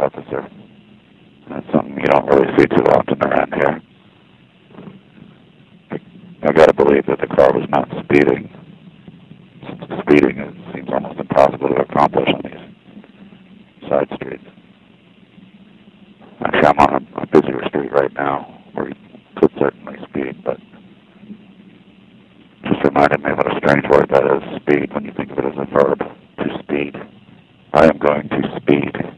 officer. That's something you don't really see too often around here. I got to believe that the car was not speeding. Speeding seems almost impossible to accomplish on these side streets. Actually, I'm on a busier street right now where you could certainly speed, but just reminded me what a strange word that is, speed, when you think of it as a verb, to speed. I am going to speed.